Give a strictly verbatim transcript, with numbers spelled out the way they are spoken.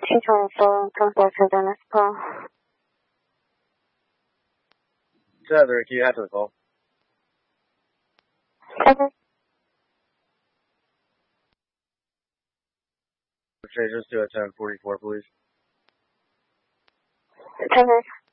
two twenty-four, transport to the next call. Heather, can you answer the call? Okay. Okay, just do a ten forty-four, please. Okay.